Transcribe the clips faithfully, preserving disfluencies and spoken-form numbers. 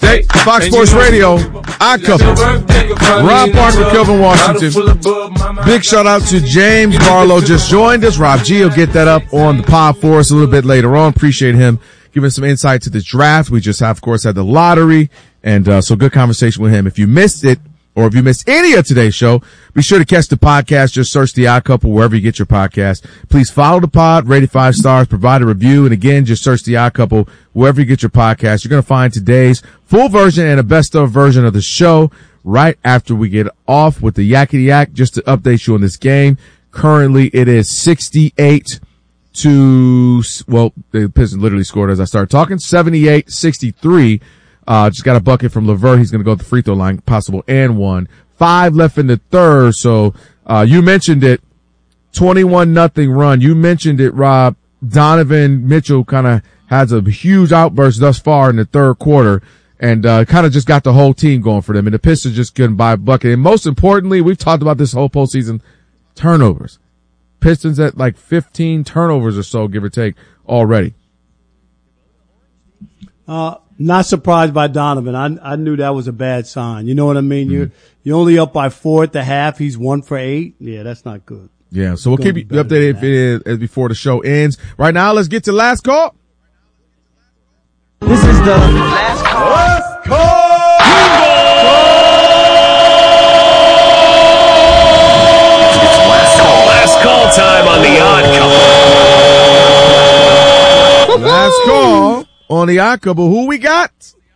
Jake, Fox Sports Radio, I Couple, Rob Parker, Kelvin Washington. Big shout out to James Barlow, just joined us. Rob G will get that up on the pod for us a little bit later on. Appreciate him giving some insight to the draft. We just have, of course, had the lottery, and uh, so good conversation with him. If you missed it, or if you missed any of today's show, be sure to catch the podcast. Just search The Odd Couple wherever you get your podcast. Please follow the pod, rate it five stars, provide a review. And again, just search The Odd Couple wherever you get your podcast. You're going to find today's full version and a best of version of the show right after we get off with the Yakety Yak. Just to update you on this game. Currently, it is sixty-eight to, well, the Pistons literally scored as I started talking, seventy-eight sixty-three. Uh, just got a bucket from LeVert. He's going to go to the free throw line, possible and one. Five left in the third. So, uh, you mentioned it. twenty-one nothing run. You mentioned it, Rob. Donovan Mitchell kind of has a huge outburst thus far in the third quarter and, uh, kind of just got the whole team going for them. And the Pistons just couldn't buy a bucket. And most importantly, we've talked about this whole postseason, turnovers. Pistons at like fifteen turnovers or so, give or take, already. Uh, Not surprised by Donovan. I I knew that was a bad sign. You know what I mean? Mm-hmm. You're you're only up by four at the half. He's one for eight. Yeah, that's not good. Yeah, so we'll keep you updated if it is as before the show ends. Right now, let's get to last call. This is the last call. Last call. It's last call. Last call time on the Odd Couple. Last call. On the Odd Couple, who we got?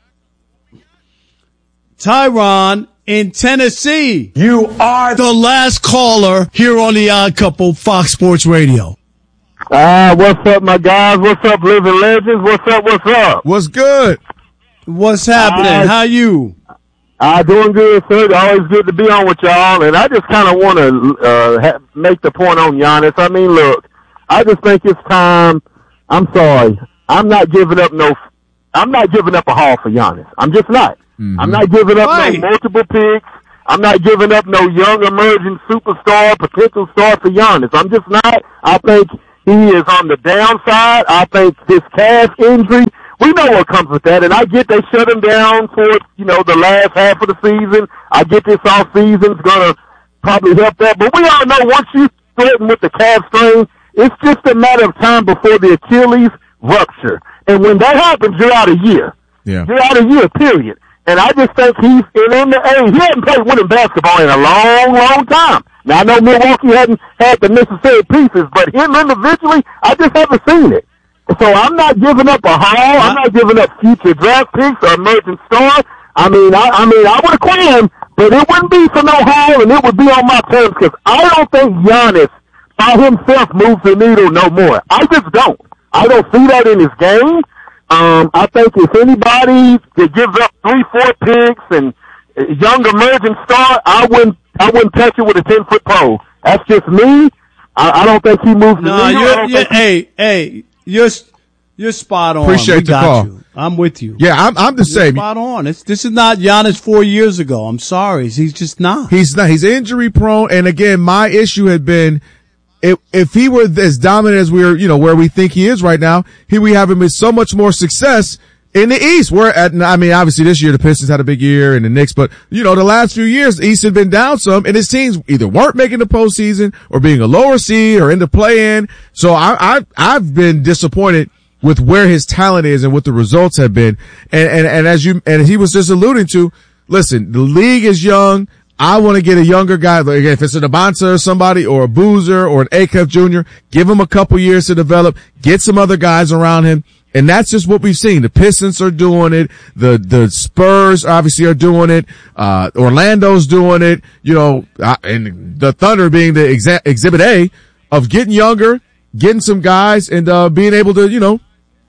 Tyron in Tennessee. You are the last caller here on the Odd Couple, Fox Sports Radio. Ah, uh, what's up, my guys? What's up, living legends? What's up? What's up? What's good? What's happening? Uh, How you? Uh, doing good, sir. Always good to be on with y'all. And I just kind of want to uh, ha- make the point on Giannis. I mean, look, I just think it's time. I'm sorry. I'm not giving up no, I'm not giving up a haul for Giannis. I'm just not. Mm-hmm. I'm not giving up right. no multiple picks. I'm not giving up no young emerging superstar, potential star for Giannis. I'm just not. I think he is on the downside. I think this calf injury, we know what comes with that. And I get they shut him down for, you know, the last half of the season. I get this off season's going to probably help that. But we all know once you threaten with the calf strain, it's just a matter of time before the Achilles rupture. And when that happens, you're out a year. Yeah. You're out a year, period. And I just think he's in, in the A. He hadn't played winning basketball in a long, long time. Now, I know Milwaukee hadn't had the necessary pieces, but him individually, I just haven't seen it. So I'm not giving up a haul. I'm not giving up future draft picks or emerging star. I mean, I, I mean, I would acquire him, but it wouldn't be for no haul, and it would be on my terms because I don't think Giannis by himself moves the needle no more. I just don't. I don't see that in his game. Um, I think if anybody that gives up three, four picks and young emerging star, I wouldn't, I wouldn't touch it with a ten foot pole. That's just me. I, I don't think he moves the no, needle. You're, you're, hey, hey, you're, you're spot on. Appreciate we the got call. You. I'm with you. Yeah, I'm, I'm the you're same. Spot on. It's, this is not Giannis four years ago. I'm sorry. He's just not. He's not. He's injury prone. And again, my issue had been, If, if he were as dominant as we're, you know, where we think he is right now, he we have him with so much more success in the East. We're at, I mean, obviously this year the Pistons had a big year and the Knicks, but you know, the last few years the East had been down some and his teams either weren't making the postseason or being a lower seed or in the play-in. So I, I, I've been disappointed with where his talent is and what the results have been. And, and, and as you, and he was just alluding to, listen, the league is young. I want to get a younger guy, like if it's an Abanta or somebody or a Boozer or an Acuff Junior, give him a couple years to develop, get some other guys around him. And that's just what we've seen. The Pistons are doing it. The, the Spurs obviously are doing it. Uh, Orlando's doing it, you know, uh, and the Thunder being the exa- exhibit A of getting younger, getting some guys and, uh, being able to, you know,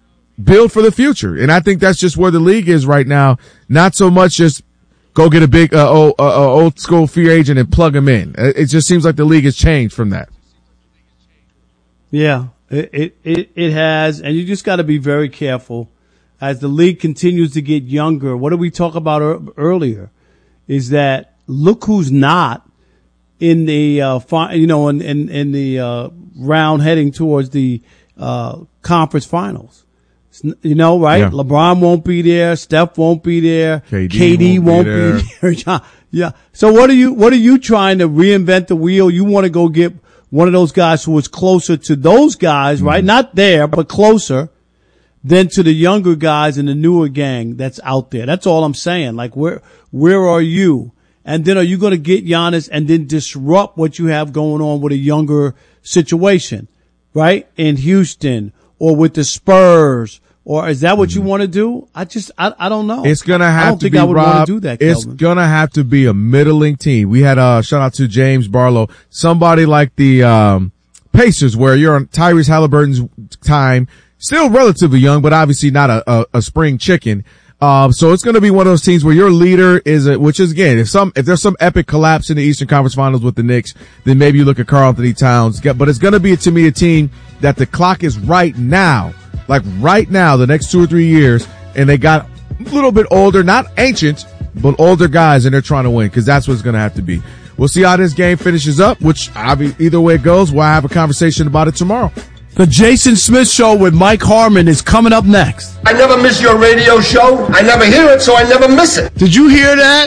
build for the future. And I think that's just where the league is right now. Not so much just go get a big, uh, old, uh, old school free agent and plug him in. It just seems like the league has changed from that. Yeah. It, it, it has, and you just got to be very careful as the league continues to get younger. What did we talk about er- earlier is that look who's not in the, uh, fi- you know, in, in, in the, uh, round heading towards the, uh, conference finals. You know, right? Yeah. LeBron won't be there. Steph won't be there. K D K D won't won't be be there. Yeah. So what are you, what are you trying to reinvent the wheel? You want to go get one of those guys who is closer to those guys, mm-hmm. right? Not there, but closer than to the younger guys in the newer gang that's out there. That's all I'm saying. Like, where, where are you? And then are you going to get Giannis and then disrupt what you have going on with a younger situation, right? In Houston or with the Spurs, or is that what mm-hmm. you want to do? I just, I, I don't know. It's going to have I don't to think be, I would Rob, want to do that, it's Kelvin. going to have to be a middling team. We had a shout out to James Barlow, somebody like the, um, Pacers, where you're on Tyrese Halliburton's time, still relatively young, but obviously not a, a, a spring chicken. Um, so it's going to be one of those teams where your leader is, a, which is again, if some, if there's some epic collapse in the Eastern Conference Finals with the Knicks, then maybe you look at Karl Anthony Towns. But it's going to be, to me, a team that the clock is right now, like right now, the next two or three years, and they got a little bit older, not ancient, but older guys, and they're trying to win, because that's what it's going to have to be. We'll see how this game finishes up, which either way it goes, we'll have a conversation about it tomorrow. The Jason Smith Show with Mike Harmon is coming up next. I never miss your radio show. I never hear it, so I never miss it. Did you hear that?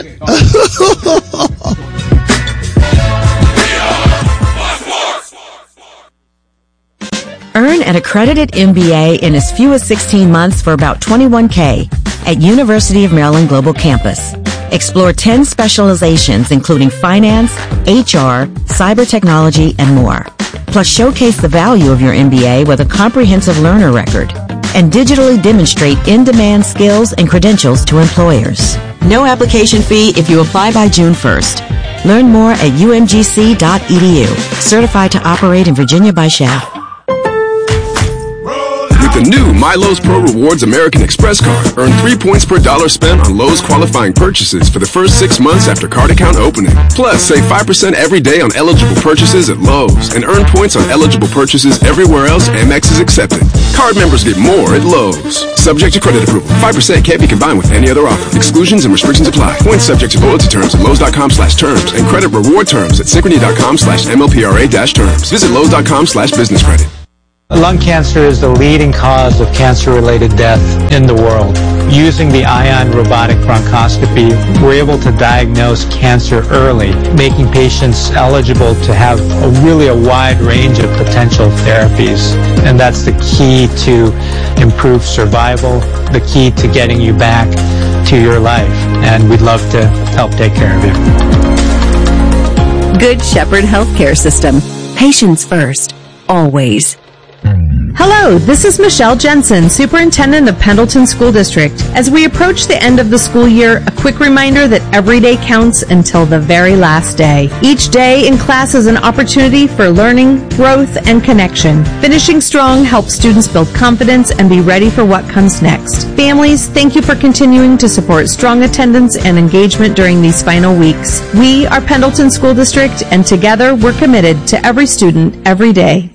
Earn an accredited M B A in as few as sixteen months for about twenty-one thousand dollars at University of Maryland Global Campus. Explore ten specializations including finance, H R, cyber technology, and more. Plus showcase the value of your M B A with a comprehensive learner record and digitally demonstrate in-demand skills and credentials to employers. No application fee if you apply by June first. Learn more at U M G C dot E D U. Certified to operate in Virginia by S H A F. With the new MyLowe's Pro Rewards American Express card, earn three points per dollar spent on Lowe's qualifying purchases for the first six months after card account opening. Plus, save five percent every day on eligible purchases at Lowe's and earn points on eligible purchases everywhere else Amex is accepted. Card members get more at Lowe's. Subject to credit approval. five percent can't be combined with any other offer. Exclusions and restrictions apply. Points subject to loyalty terms at Lowe's.com slash terms and credit reward terms at Synchrony.com slash MLPRA dash terms. Visit Lowe's.com slash business credit. Lung cancer is the leading cause of cancer-related death in the world. Using the Ion robotic bronchoscopy, we're able to diagnose cancer early, making patients eligible to have a really a wide range of potential therapies. And that's the key to improved survival, the key to getting you back to your life. And we'd love to help take care of you. Good Shepherd Healthcare System. Patients first. Always. Hello, this is Michelle Jensen, Superintendent of Pendleton School District. As we approach the end of the school year, a quick reminder that every day counts until the very last day. Each day in class is an opportunity for learning, growth, and connection. Finishing strong helps students build confidence and be ready for what comes next. Families, thank you for continuing to support strong attendance and engagement during these final weeks. We are Pendleton School District, and together we're committed to every student, every day.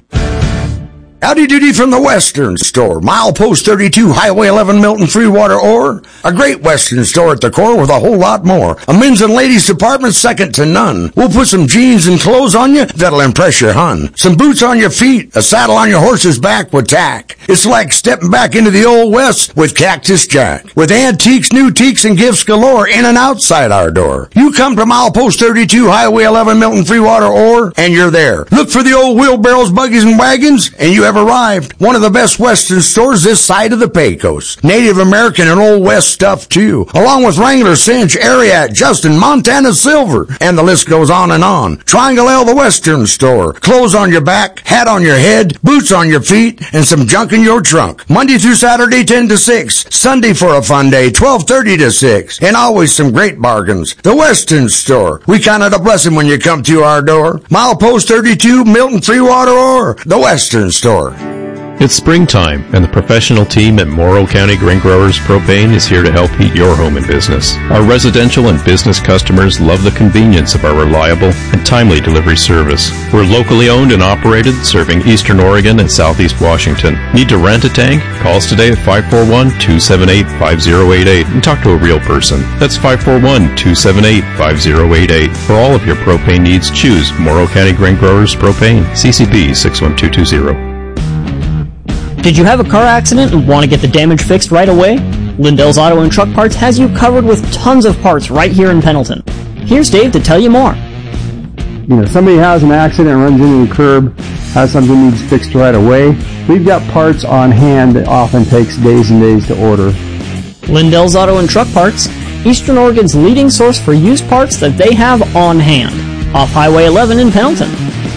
Howdy doody from the Western Store. Milepost thirty-two, Highway eleven, Milton Freewater Ore. A great Western store at the core with a whole lot more. A men's and ladies department second to none. We'll put some jeans and clothes on you that'll impress your hun. Some boots on your feet, a saddle on your horse's back with tack. It's like stepping back into the old West with Cactus Jack. With antiques, new teaks, and gifts galore in and outside our door. You come to Milepost thirty-two, Highway eleven, Milton Freewater Ore, and you're there. Look for the old wheelbarrows, buggies, and wagons, and you have arrived. One of the best Western stores this side of the Pecos. Native American and Old West stuff too, along with Wrangler, Cinch, Ariat, Justin, Montana Silver, and the list goes on and on. Triangle L, the Western Store. Clothes on your back, hat on your head, boots on your feet, and some junk in your trunk. Monday through Saturday, ten to six. Sunday for a fun day, twelve thirty to six. And always some great bargains. The Western Store. We count it a blessing when you come to our door. Milepost thirty-two, Milton Freewater Ore. The Western Store. It's springtime, and the professional team at Morrow County Grain Growers Propane is here to help heat your home and business. Our residential and business customers love the convenience of our reliable and timely delivery service. We're locally owned and operated, serving Eastern Oregon and Southeast Washington. Need to rent a tank? Call us today at five four one, two seven eight, five zero eight eight and talk to a real person. That's five four one, two seven eight, five zero eight eight. For all of your propane needs, choose Morrow County Grain Growers Propane, C C B six one two two zero. Did you have a car accident and want to get the damage fixed right away? Lindell's Auto and Truck Parts has you covered with tons of parts right here in Pendleton. Here's Dave to tell you more. You know, somebody has an accident, runs into the curb, has something needs fixed right away. We've got parts on hand that often takes days and days to order. Lindell's Auto and Truck Parts, Eastern Oregon's leading source for used parts that they have on hand. Off Highway eleven in Pendleton.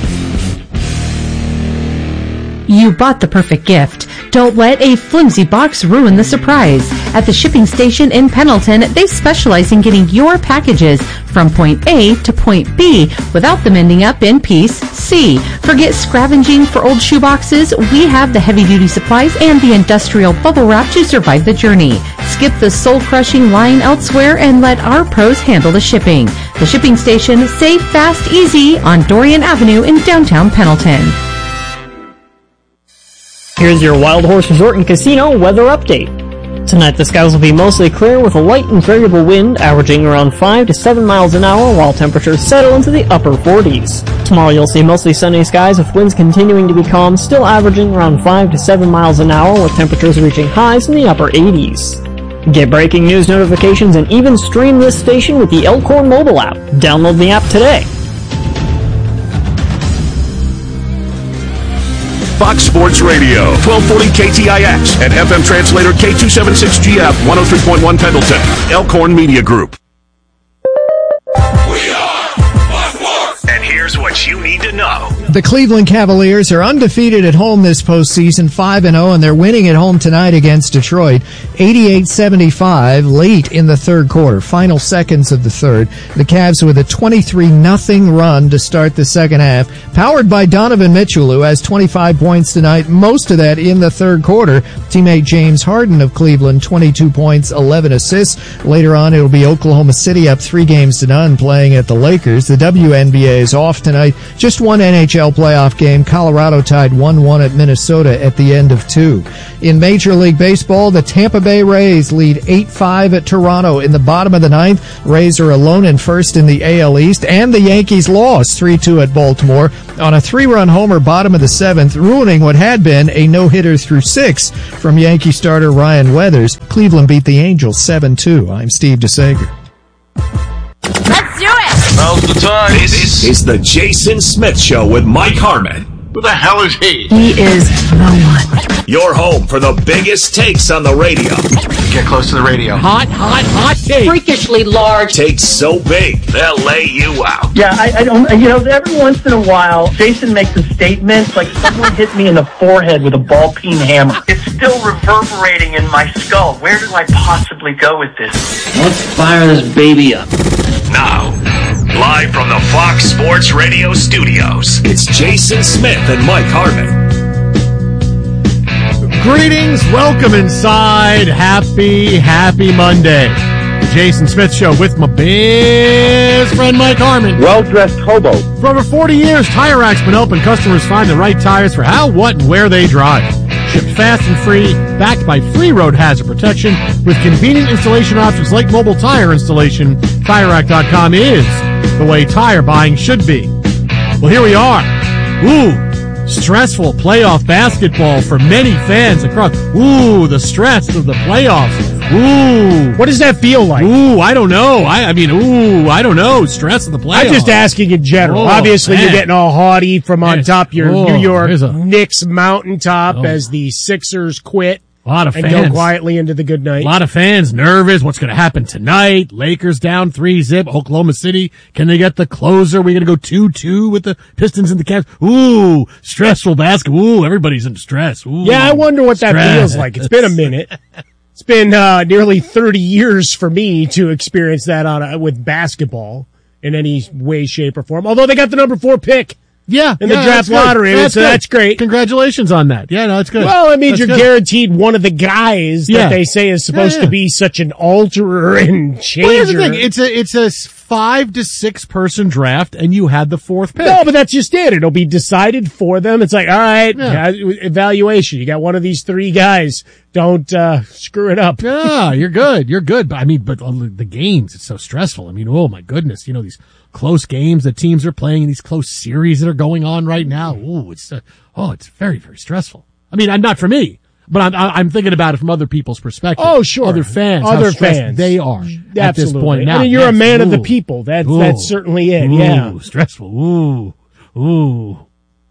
You bought the perfect gift. Don't let a flimsy box ruin the surprise. At the shipping station in Pendleton, they specialize in getting your packages from point A to point B without them ending up in piece C. Forget scavenging for old shoeboxes. We have the heavy-duty supplies and the industrial bubble wrap to survive the journey. Skip the soul-crushing line elsewhere and let our pros handle the shipping. The shipping station, safe, fast, easy on Dorian Avenue in downtown Pendleton. Here's your Wild Horse Resort and Casino weather update. Tonight the skies will be mostly clear with a light and variable wind averaging around five to seven miles an hour while temperatures settle into the upper forties. Tomorrow you'll see mostly sunny skies with winds continuing to be calm, still averaging around five to seven miles an hour with temperatures reaching highs in the upper eighties. Get breaking news notifications and even stream this station with the Elkhorn mobile app. Download the app today. Fox Sports Radio, twelve forty K T I X, and F M translator K two seventy-six G F, one oh three point one Pendleton, Elkhorn Media Group. We are Fox Sports. And here's what you need to know. The Cleveland Cavaliers are undefeated at home this postseason, five and oh, and they're winning at home tonight against Detroit, eighty-eight seventy-five, late in the third quarter, final seconds of the third. The Cavs with a twenty-three nothing run to start the second half, powered by Donovan Mitchell, who has twenty-five points tonight, most of that in the third quarter. Teammate James Harden of Cleveland, twenty-two points, eleven assists. Later on, it'll be Oklahoma City up three games to none playing at the Lakers. The W N B A is off tonight. Just one N H L playoff game. Colorado tied one one at Minnesota at the end of two. In Major League Baseball, the Tampa Bay Rays lead eight five at Toronto in the bottom of the ninth. Rays are alone in first in the A L East, and the Yankees lost three two at Baltimore on a three-run homer bottom of the seventh, ruining what had been a no-hitter through six from Yankee starter Ryan Weathers. Cleveland beat the Angels seven two. I'm Steve DeSager. Let's do it! Now's the time. This is the Jason Smith Show with Mike Harmon. Who the hell is he? He is no one. Your home for the biggest takes on the radio. Get close to the radio. Hot, hot, hot take. Freakishly large. Takes so big, they'll lay you out. Yeah, I, I don't, you know, every once in a while, Jason makes a statement like someone hit me in the forehead with a ball peen hammer. It's still reverberating in my skull. Where do I possibly go with this? Let's fire this baby up. Now, live from the Fox Sports Radio studios, it's Jason Smith and Mike Harmon. Greetings, welcome inside. Happy, happy Monday. The Jason Smith Show with my best friend Mike Harmon. Well-dressed hobo. For over forty years, Tire Rack's been helping customers find the right tires for how, what, and where they drive. Shipped fast and free, backed by free road hazard protection, with convenient installation options like mobile tire installation. Tire Rack dot com is the way tire buying should be. Well, here we are. Ooh, stressful playoff basketball for many fans across. Ooh, the stress of the playoffs. Ooh. What does that feel like? Ooh, I don't know. I, I mean, ooh, I don't know. Stress of the playoffs. I'm just asking in general. Oh, Obviously, man. you're getting all haughty from on There's- top your oh, New York there's a- Knicks mountaintop Oh. as the Sixers quit A lot of and fans. go quietly into the good night. A lot of fans nervous. What's going to happen tonight? Lakers down three zip. Oklahoma City. Can they get the closer? We're going to go two two with the Pistons and the Cavs. Ooh, stressful basketball. Ooh, everybody's in stress. Ooh, Yeah, I wonder what that stress. feels like. It's been a minute. It's been uh, nearly thirty years for me to experience that on a, with basketball in any way, shape, or form. Although they got the number four pick. Yeah, in yeah, the draft that's good. lottery, That's so good. that's great. Congratulations on that. Yeah, no, that's good. Well, I mean, That's you're good. guaranteed one of the guys Yeah. that they say is supposed Yeah, yeah. to be such an alterer and changer. Well, here's the thing. It's a it's a five to six person draft, and you had the fourth pick. No, but that's just it. It'll be decided for them. It's like, all right, Yeah. yeah, evaluation. You got one of these three guys. Don't uh, screw it up. Yeah, you're good. You're good. But I mean, but the games, it's so stressful. I mean, oh my goodness, you know, these close games that teams are playing in these close series that are going on right now. Ooh, it's, uh, oh, it's very, very stressful. I mean, not for me, but I'm I'm thinking about it from other people's perspective. Oh, sure. Other fans, Other how stressed fans. they are Absolutely. at this point now. I mean, you're yes. a man Ooh. of the people. That's Ooh. that's certainly it. Ooh. Yeah. Stressful. Ooh. Ooh.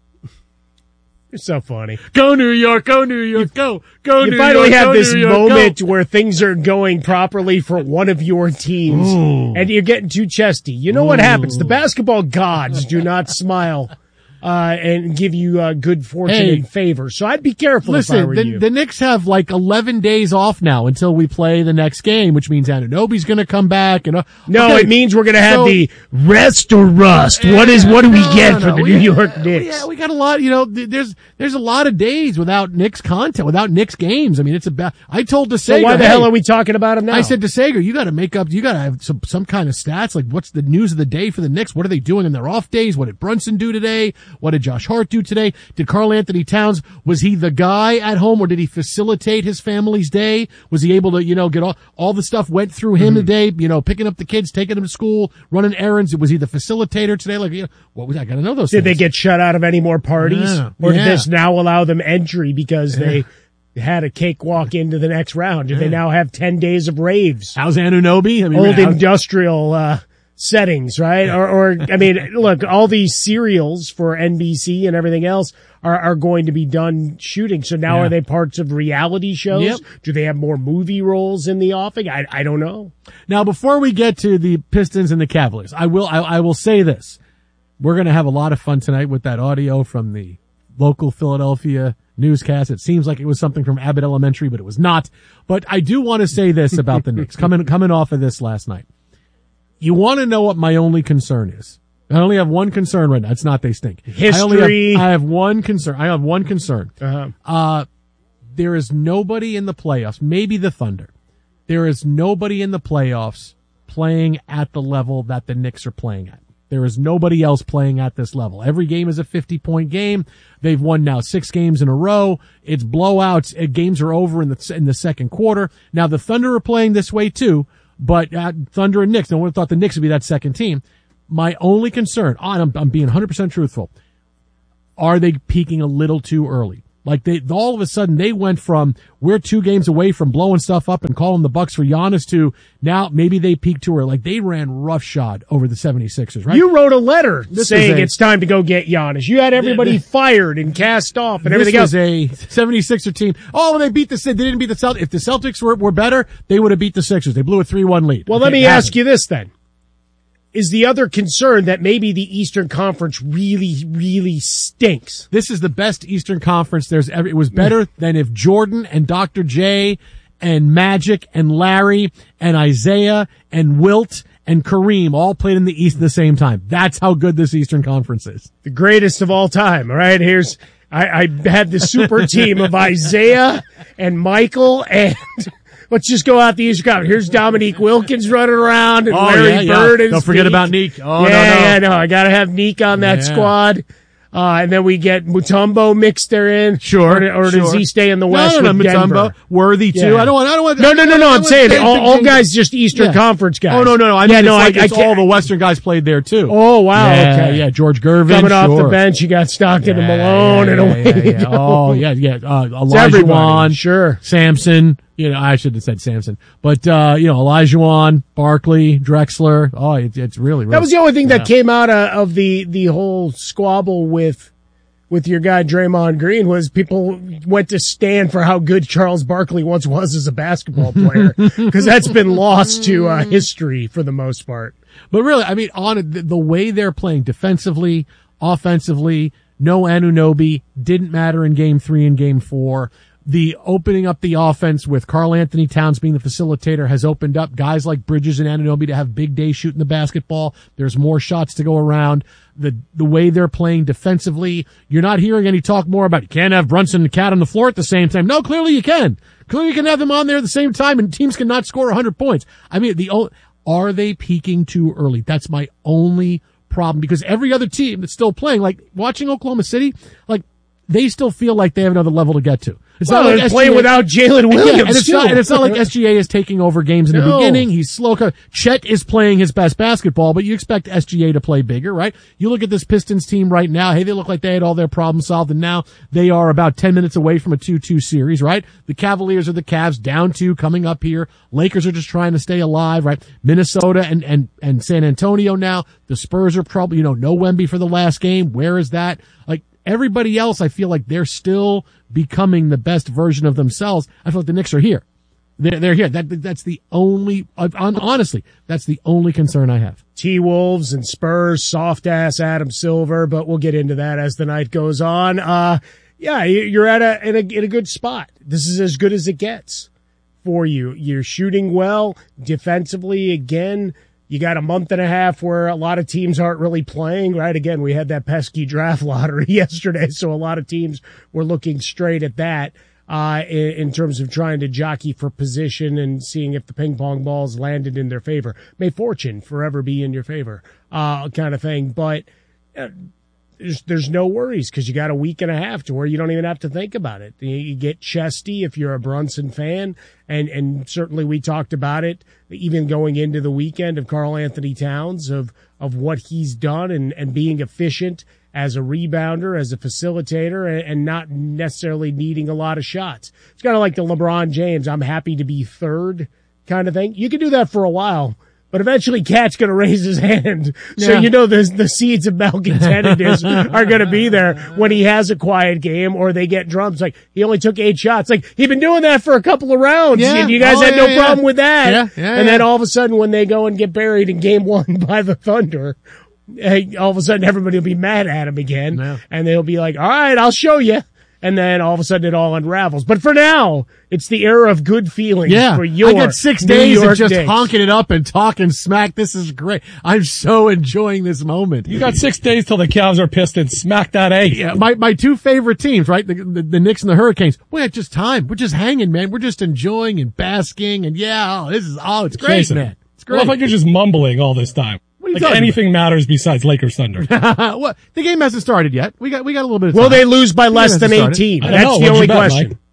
You're so funny. Go New York, go New York, go, go You New finally York, have go this New York, moment go. where things are going properly for one of your teams, Ooh. and you're getting too chesty. You know what happens? The basketball gods do not smile uh, and give you uh, good fortune Hey. and favor. So I'd be careful if I Listen, were the, you. the Knicks have like eleven days off now until we play the next game, which means Anunoby's going to come back. And uh, no, okay, it means we're going to have so- the rest or rust. What is? What do we No, get no, for no. the We- New York we- Knicks? Yeah, we got a lot. You know, th- there's there's a lot of days without Knicks content, without Knicks games. I mean, it's about. I told DeSager, So why the hey, hell are we talking about him now? I said to Sager, you got to make up, you got to have some, some kind of stats. Like, what's the news of the day for the Knicks? What are they doing in their off days? What did Brunson do today? What did Josh Hart do today? Did Karl Anthony Towns, was he the guy at home, or did he facilitate his family's day? Was he able to, you know, get all, all the stuff went through him Mhm. today, you know, picking up the kids, taking them to school, running errands? Was he the facilitator today? Like, you know, what was I got to know those Did things. they get shut out of any more parties? Yeah, Or did yeah. this now allow them entry because they had a cakewalk into the next round? Did they Yeah. now have ten days of raves? How's Anunoby? I mean, Old how's- industrial uh, settings, right? Or, or, I mean, look, all these serials for N B C and everything else are, are going to be done shooting. So now Yeah. are they parts of reality shows? Yep. Do they have more movie roles in the offing? I, I don't know. Now, before we get to the Pistons and the Cavaliers, I will I, I will say this: we're going to have a lot of fun tonight with that audio from the local Philadelphia newscast. It seems like it was something from Abbott Elementary, but it was not. But I do want to say this about the Knicks coming coming off of this last night. You want to know what my only concern is? I only have one concern right now. It's not they stink. I, only History. have, I have one concern. I have one concern. Uh-huh. Uh, there is nobody in the playoffs, maybe the Thunder. There is nobody in the playoffs playing at the level that the Knicks are playing at. There is nobody else playing at this level. Every game is a fifty-point game. They've won now six games in a row. It's blowouts. Uh, Games are over in the in the second quarter. Now, the Thunder are playing this way too, but uh, Thunder and Knicks, no one thought the Knicks would be that second team. My only concern, oh, and I'm, I'm being one hundred percent truthful, are they peaking a little too early? Like they, all of a sudden they went from we're two games away from blowing stuff up and calling the Bucks for Giannis to now maybe they peaked too early. Like they ran roughshod over the seventy-sixers, right? You wrote a letter This saying was a- it's time to go get Giannis. You had everybody fired and cast off and everything this else. was a seventy-sixer team. Oh, when they beat the, they didn't beat the Celtics. If the Celtics were, were better, they would have beat the Sixers. They blew a three one lead. Well, let me ask you this then. Is the other concern that maybe the Eastern Conference really, really stinks? This is the best Eastern Conference there's ever. It was better than if Jordan and Doctor J and Magic and Larry and Isaiah and Wilt and Kareem all played in the East at the same time. That's how good this Eastern Conference is. The greatest of all time, all right? Here's, I, I had the super team of Isaiah and Michael and... Let's just go out the Eastern Conference. Here's Dominique Wilkins running around and Oh, Larry yeah, yeah. Bird. And Don't forget Neek. about Neek. Oh, yeah, no, no. yeah, no. I got to have Neek on that Yeah. squad. Uh, and then we get Mutombo mixed therein. Sure. Or, or does sure. he stay in the No, West no, no, with Denver? Mutombo. Worthy too. Yeah. I don't want. I don't want. No, no, no, no. I I'm don't saying want- all, all guys just Eastern Yeah. Conference guys. Oh no, no, no. I yeah, mean, no, it's, like, I, it's I can't- all the Western guys played there too. Oh wow. Yeah, okay. yeah. George Gervin Coming off the sure. bench, you got Stockton and Yeah, Malone, yeah, and yeah, away yeah, you yeah. go. Oh yeah, yeah. Uh, It's Elijah everybody, Wan, sure. Samson. You know, I should have said Samson, but uh, you know, Elijah Wan, Barkley, Drexler. Oh, it, it's really, really. That was the only thing yeah. that came out uh, of the the whole squabble with with your guy Draymond Green was people went to stand for how good Charles Barkley once was as a basketball player because that's been lost to uh, history for the most part. But really, I mean, on the, the way they're playing defensively, offensively, no Anunoby didn't matter in game three and game four. The opening up the offense with Karl Anthony Towns being the facilitator has opened up guys like Bridges and Anunoby to have big days shooting the basketball. There's more shots to go around. The the way they're playing defensively, you're not hearing any talk more about you can't have Brunson and Cat on the floor at the same time. No, clearly you can. Clearly you can have them on there at the same time and teams cannot score one hundred points. I mean, the o- are they peaking too early? That's my only problem because every other team that's still playing, like watching Oklahoma City, like they still feel like they have another level to get to. It's well, not like they're S G A, playing without Jalen Williams. Yeah, and, it's too. not, and it's not like S G A is taking over games in the No. beginning. He's slow. Chet is playing his best basketball, but you expect S G A to play bigger, right? You look at this Pistons team right now. Hey, they look like they had all their problems solved, and now they are about ten minutes away from a two two series, right? The Cavaliers are the Cavs, down two, coming up here. Lakers are just trying to stay alive, right? Minnesota and, and, and San Antonio now. The Spurs are probably, you know, no Wemby for the last game. Where is that? Like, everybody else, I feel like they're still becoming the best version of themselves. I feel like the Knicks are here. They're, they're here. That, that's the only, honestly, that's the only concern I have. T-Wolves and Spurs, soft-ass Adam Silver, but we'll get into that as the night goes on. Uh, yeah, you're at a in, a, in a good spot. This is as good as it gets for you. You're shooting well defensively again. You got a month and a half where a lot of teams aren't really playing, right? Again, we had that pesky draft lottery yesterday, so a lot of teams were looking straight at that uh, in, in terms of trying to jockey for position and seeing if the ping pong balls landed in their favor. May fortune forever be in your favor, uh, kind of thing. But uh, there's, there's no worries because you got a week and a half to where you don't even have to think about it. You, you get chesty if you're a Brunson fan, and, and certainly we talked about it even going into the weekend of Karl Anthony Towns, of, of what he's done and, and being efficient as a rebounder, as a facilitator, and, and not necessarily needing a lot of shots. It's kind of like the LeBron James, I'm happy to be third kind of thing. You can do that for a while, but eventually Cat's going to raise his hand. So Yeah. you know the, the seeds of malcontentedness are going to be there when he has a quiet game or they get drums. Like, he only took eight shots. Like, he'd been doing that for a couple of rounds. Yeah. And you guys Oh, had yeah, no yeah. problem with that. Yeah, yeah, and then yeah. all of a sudden when they go and get buried in game one by the Thunder, hey, all of a sudden everybody will be mad at him again. Yeah. And they'll be like, all right, I'll show you. And then all of a sudden it all unravels. But for now, it's the era of good feelings Yeah, for your I got six New days York of just Knicks. honking it up and talking smack. This is great. I'm so enjoying this moment. You got six days till the Cavs are Pistons. Smack that A. Yeah, my, my two favorite teams, right? The, the, the Knicks and the Hurricanes. We had just time. We're just hanging, man. We're just enjoying and basking. And yeah, oh, this is, oh, it's great, Jason, man. It's I great. love like you're just mumbling all this time. What are you Like talking anything matters besides Lakers Thunder. What? The game hasn't started yet. We got, we got a little bit of time. Will they lose by The game less hasn't than started. eighteen? I don't That's know. the What'd only you bet, question. Mike?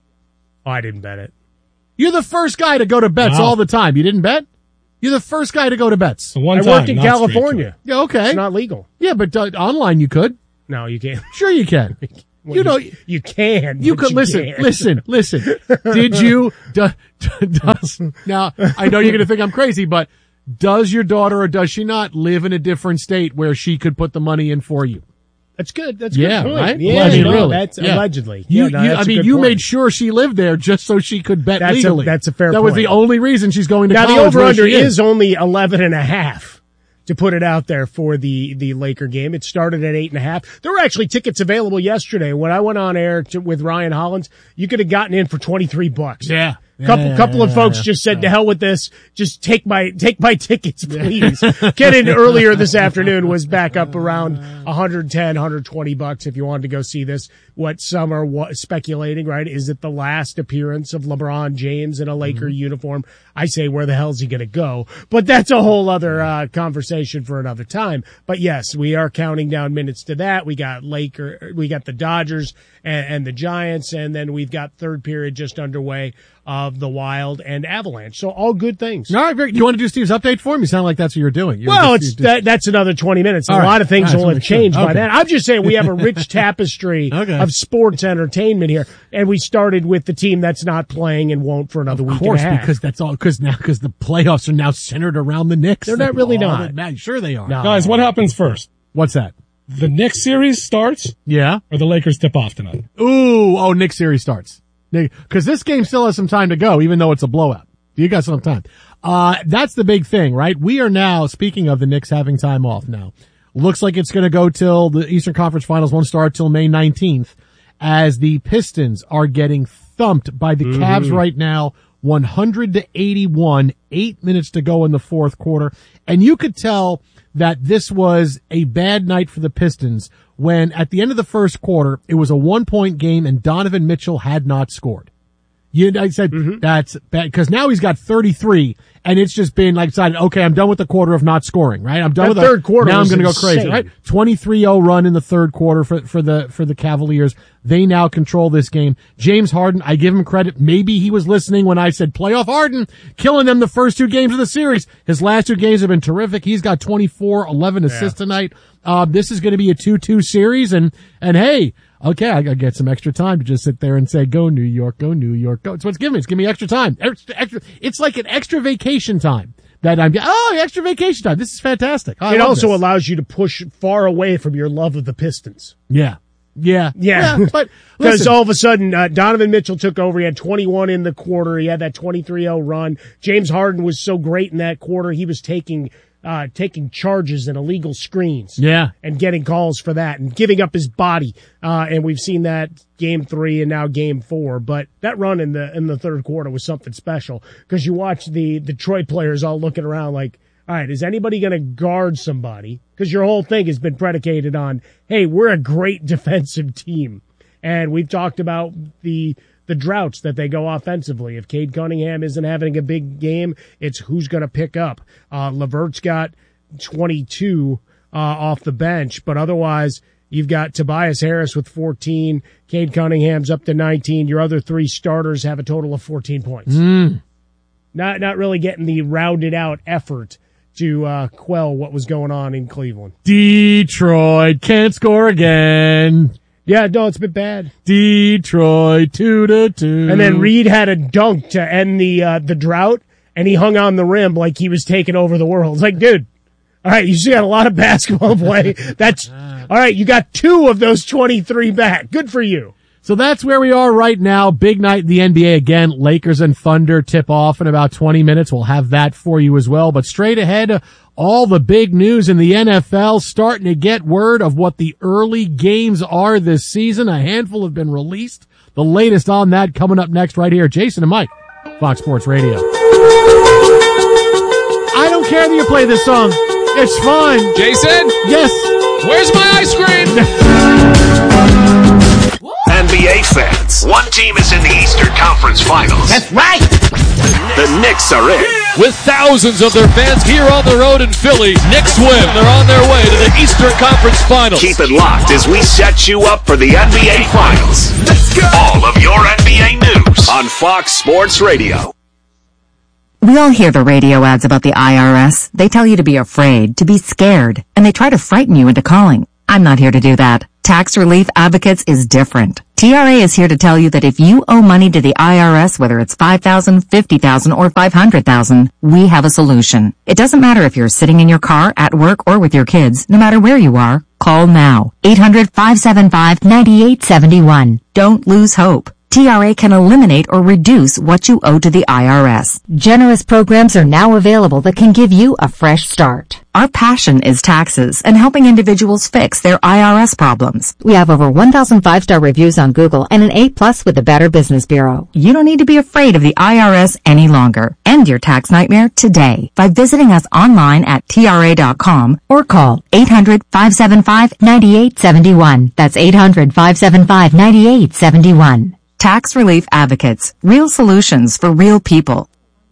Oh, I didn't bet it. You're the first guy to go to bets Wow. all the time. You didn't bet? You're the first guy to go to bets. The one I time, work in not straight California. Yeah, okay. It's not legal. Yeah, but uh, online you could. No, you can't. Sure you can. Well, you know, you can. You but could listen, can't. listen, listen. Did you, do, do- does, now, I know you're going to think I'm crazy, but does your daughter or does she not live in a different state where she could put the money in for you? That's good. That's a Yeah, good point. right? Yeah, I mean, no, really. that's Yeah. allegedly. You, Yeah, no, you, that's I a mean, good you point. made sure she lived there just so she could bet That's a- legally. that's a fair That was point. the only reason she's going to Now, college. the where over-under she is only eleven and a half, to put it out there for the, the Laker game. It started at eight and a half. There were actually tickets available yesterday. When I went on air to, with Ryan Hollins, you could have gotten in for twenty-three bucks. Yeah. Couple, Yeah, couple yeah, of folks yeah, just said, yeah. to hell with this. Just take my, take my tickets, please. Get in earlier this afternoon was back up around one ten, one twenty bucks if you wanted to go see this. What some are what, speculating, right? Is it the last appearance of LeBron James in a Laker Mm-hmm. uniform? I say, where the hell's he going to go? But that's a whole other, uh, conversation for another time. But yes, we are counting down minutes to that. We got Laker, we got the Dodgers and, and the Giants, and then we've got third period just underway of the Wild and Avalanche. So all good things. All right, very, you want to do Steve's update for him? You sound like that's what you're doing. You're Well, just- it's you're just- that, that's another twenty minutes. A All right. lot of things All right, will so have make sure. changed by Okay. then. I'm just saying we have a rich tapestry Okay. of sports entertainment here, and we started with the team that's not playing and won't for another Of week course, and a half. because that's all. Because now, because the playoffs are now centered around the Knicks. They're not really All not. that matters. Sure, they are. No. Guys, what happens first? What's that? The Knicks series starts, Yeah. or the Lakers tip off tonight? Ooh, oh, Knicks series starts. Because this game still has some time to go, even though it's a blowout. You got some time. Uh, that's the big thing, right? We are now, speaking of the Knicks having time off now, looks like it's going to go till the Eastern Conference Finals won't start till May nineteenth, as the Pistons are getting thumped by the Mm-hmm. Cavs right now, one hundred to eighty-one, eight minutes to go in the fourth quarter. And you could tell that this was a bad night for the Pistons when at the end of the first quarter, it was a one point game and Donovan Mitchell had not scored. You, I said, mm-hmm. that's bad, because now he's got thirty-three, and it's just been like decided, okay, I'm done with the quarter of not scoring, right? I'm done that with third the, quarter. Now I'm going to go insane. crazy, right? twenty-three oh run in the third quarter for, for the, for the Cavaliers. They now control this game. James Harden, I give him credit. Maybe he was listening when I said playoff Harden, killing them the first two games of the series. His last two games have been terrific. He's got twenty-four, eleven assists yeah. tonight. Uh, this is going to be a two two series, and, and hey, okay, I gotta get some extra time to just sit there and say, go New York, go New York, go. It's what's giving me. It's giving me extra time. Extra, extra, it's like an extra vacation time that I'm, oh, extra vacation time. This is fantastic. I it also this. allows you to push far away from your love of the Pistons. Yeah. Yeah. Yeah. yeah but because all of a sudden, uh, Donovan Mitchell took over. He had twenty-one in the quarter. He had that twenty-three oh run. James Harden was so great in that quarter. He was taking, Uh, taking charges and illegal screens. Yeah. And getting calls for that and giving up his body. Uh, and we've seen that game three and now game four. But that run in the, in the third quarter was something special because you watch the Detroit players all looking around like, all right, is anybody going to guard somebody? Because your whole thing has been predicated on, hey, we're a great defensive team. And we've talked about the, the droughts that they go offensively. If Cade Cunningham isn't having a big game, it's who's going to pick up. Uh, Levert's got twenty-two uh, off the bench, but otherwise you've got Tobias Harris with fourteen. Cade Cunningham's up to nineteen. Your other three starters have a total of fourteen points. Mm. Not not really getting the rounded out effort to uh, quell what was going on in Cleveland. Detroit can't score again. Yeah, no, it's been bad. Detroit, two to two. And then Reed had a dunk to end the uh, the drought, and he hung on the rim like he was taking over the world. It's like, dude, all right, you still got a lot of basketball play. That's all right. You got two of those twenty-three back. Good for you. So that's where we are right now. Big night in the N B A again. Lakers and Thunder tip off in about twenty minutes. We'll have that for you as well. But straight ahead, all the big news in the N F L, starting to get word of what the early games are this season. A handful have been released. The latest on that coming up next right here. Jason and Mike, Fox Sports Radio. I don't care that you play this song. It's fine. Jason? Yes. Where's my ice cream? N B A fans, one team is in the Eastern Conference Finals. That's right. The Knicks are in. With thousands of their fans here on the road in Philly, Knicks win. They're on their way to the Eastern Conference Finals. Keep it locked as we set you up for the N B A Finals. Let's go. All of your N B A news on Fox Sports Radio. We all hear the radio ads about the I R S. They tell you to be afraid, to be scared, and they try to frighten you into calling. I'm not here to do that. Tax Relief Advocates is different. T R A is here to tell you that if you owe money to the I R S, whether it's five thousand dollars, fifty thousand dollars, or five hundred thousand dollars, we have a solution. It doesn't matter if you're sitting in your car, at work, or with your kids. No matter where you are, call now. eight hundred, five seven five, nine eight seven one. Don't lose hope. T R A can eliminate or reduce what you owe to the I R S. Generous programs are now available that can give you a fresh start. Our passion is taxes and helping individuals fix their I R S problems. We have over one thousand five-star reviews on Google and an A plus with the Better Business Bureau. You don't need to be afraid of the I R S any longer. End your tax nightmare today by visiting us online at T R A dot com or call eight hundred, five seven five, nine eight seven one. That's eight hundred, five seven five, nine eight seven one. Tax Relief Advocates. Real solutions for real people.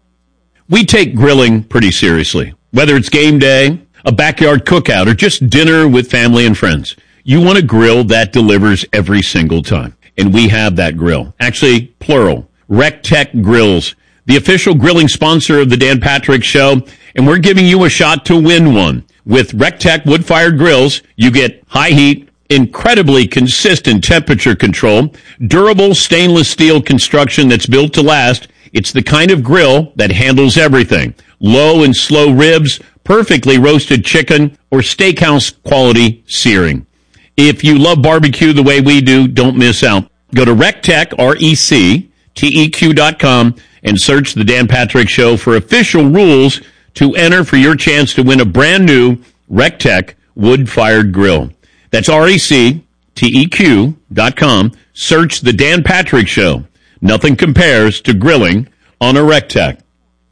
We take grilling pretty seriously. Whether it's game day, a backyard cookout, or just dinner with family and friends, you want a grill that delivers every single time. And we have that grill. Actually, plural. RecTech Grills, the official grilling sponsor of the Dan Patrick Show, and we're giving you a shot to win one. With RecTech wood-fired grills, you get high heat, incredibly consistent temperature control, durable stainless steel construction that's built to last. It's the kind of grill that handles everything. Low and slow ribs, perfectly roasted chicken, or steakhouse quality searing. If you love barbecue the way we do, don't miss out. Go to RecTech, R E C T E Q dot com, and search the Dan Patrick Show for official rules to enter for your chance to win a brand new RecTech wood-fired grill. That's R E C T E Q dot com. Search the Dan Patrick Show. Nothing compares to grilling on a RecTech.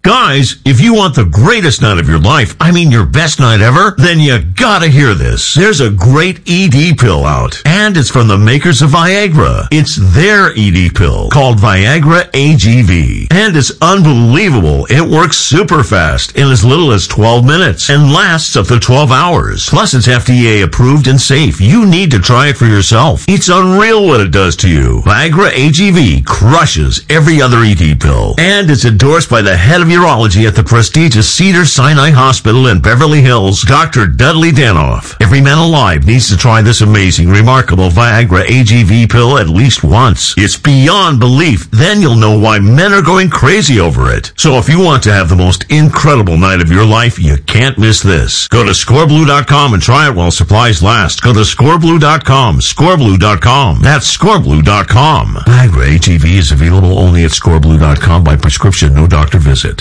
Guys, if you want the greatest night of your life, I mean your best night ever, then you gotta hear this. There's a great E D pill out, and it's from the makers of Viagra. It's their E D pill called Viagra A G V, and it's unbelievable. It works super fast in as little as twelve minutes and lasts up to twelve hours. Plus, it's F D A approved and safe. You need to try it for yourself. It's unreal what it does to you. Viagra A G V crushes every other E D pill, and it's endorsed by the head of urology at the prestigious Cedars-Sinai Hospital in Beverly Hills, Doctor Dudley Danoff. Every man alive needs to try this amazing, remarkable Viagra A G V pill at least once. It's beyond belief. Then you'll know why men are going crazy over it. So if you want to have the most incredible night of your life, you can't miss this. Go to score blue dot com and try it while supplies last. Go to score blue dot com, score blue dot com. That's score blue dot com. Viagra A G V is available only at score blue dot com by prescription, no doctor visit.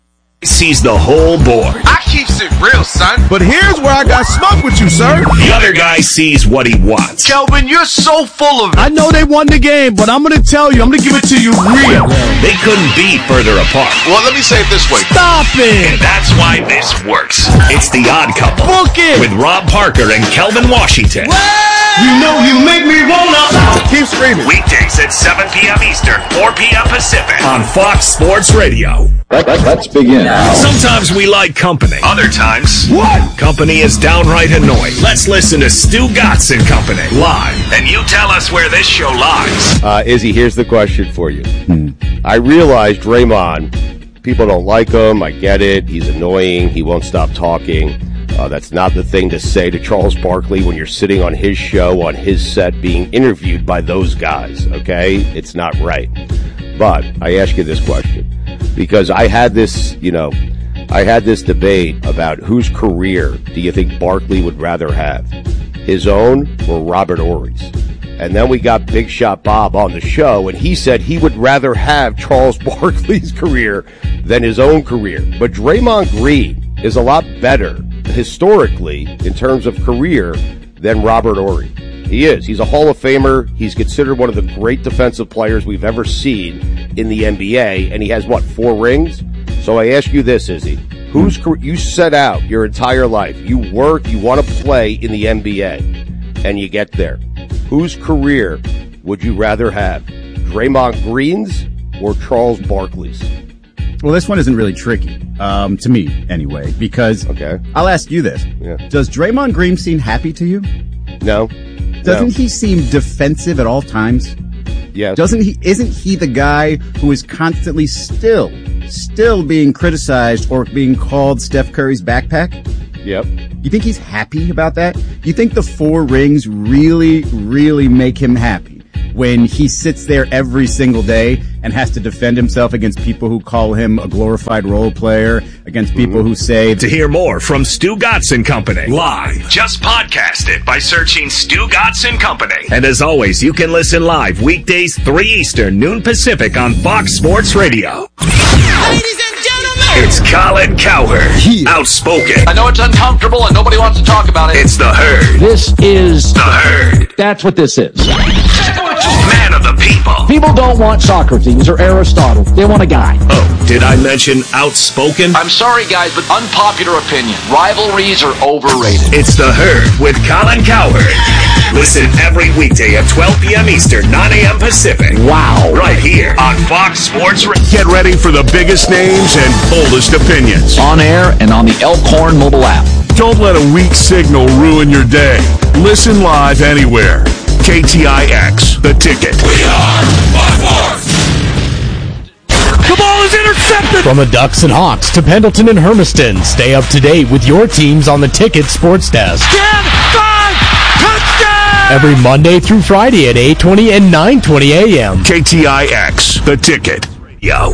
Sees the whole board. I keeps it real, son. But here's where I got smoked with you, sir. The other guy sees what he wants. Kelvin, you're so full of it. I know they won the game, but I'm going to tell you, I'm going to give it to you real. They couldn't be further apart. Well, let me say it this way. Stop it. And that's why this works. It's The Odd Couple. Book it. With Rob Parker and Kelvin Washington. What? You know you make me wanna. Keep screaming. Weekdays at seven p.m. Eastern, four p.m. Pacific on Fox Sports Radio. Let, let, let's begin. Sometimes we like company. Other times, what? Company is downright annoying. Let's listen to Stu Gatz and Company live. And you tell us where this show lies. Uh, Izzy, here's the question for you. Hmm. I realize Draymond, people don't like him. I get it. He's annoying. He won't stop talking. Uh, that's not the thing to say to Charles Barkley when you're sitting on his show, on his set, being interviewed by those guys, okay? It's not right. But I ask you this question because I had this, you know, I had this debate about whose career do you think Barkley would rather have, his own or Robert Horry's? And then we got Big Shot Bob on the show, and he said he would rather have Charles Barkley's career than his own career. But Draymond Green is a lot better historically in terms of career than Robert Horry. He is. He's a Hall of Famer. He's considered one of the great defensive players we've ever seen in the N B A, and he has, what, four rings? So I ask you this, Izzy. Who's you set out your entire life, you work, you want to play in the N B A, and you get there. Whose career would you rather have, Draymond Green's or Charles Barkley's? Well, this one isn't really tricky, um, to me anyway, because okay. I'll ask you this. Yeah. Does Draymond Green seem happy to you? No. Doesn't no. he seem defensive at all times? Yeah. Doesn't he, isn't he the guy who is constantly still, still being criticized or being called Steph Curry's backpack? Yep. You think he's happy about that? You think the four rings really, really make him happy when he sits there every single day and has to defend himself against people who call him a glorified role player, against people mm-hmm. who say... To hear more from Stu Gatz and Company live, just podcast it by searching Stu Gatz and Company. And as always, you can listen live weekdays three Eastern, noon Pacific on Fox Sports Radio. Ladies and gentlemen, it's Colin Cowherd, yeah. Outspoken. I know it's uncomfortable and nobody wants to talk about it. It's The Herd. This is The Herd. That's what this is. Man of the people. People don't want Socrates or Aristotle. They want a guy. Oh, did I mention outspoken? I'm sorry, guys, but unpopular opinion. Rivalries are overrated. It's The Herd with Colin Cowherd. Listen every weekday at twelve p.m. Eastern, nine a.m. Pacific. Wow. Right here on Fox Sports Radio. Get ready for the biggest names and boldest opinions. On air and on the Elkhorn mobile app. Don't let a weak signal ruin your day. Listen live anywhere. K T I X, The Ticket. We are Fox Sports. The ball is intercepted! From the Ducks and Hawks to Pendleton and Hermiston, stay up to date with your teams on the Ticket Sports Desk. ten, five, touchdown! Every Monday through Friday at eight twenty and nine twenty a.m. K T I X, The Ticket. Yo.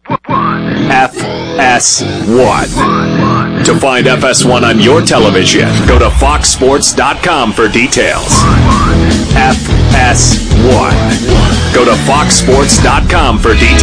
F S one. To find F S one on your television, go to fox sports dot com for details. F S one. Go to fox sports dot com for details.